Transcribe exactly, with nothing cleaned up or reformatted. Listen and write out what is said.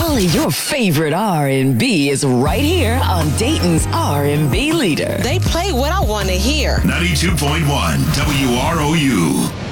Only your favorite R and B is right here on Dayton's R and B leader. They play what I want to hear. ninety-two point one W R O U.